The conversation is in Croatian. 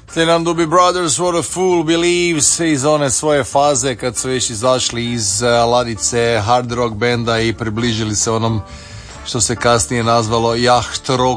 Nam Doobie Brothers, What a Fool Believes, iz one svoje faze kad su već izašli iz ladice hard rock benda i približili se onom što se kasnije nazvalo yacht rock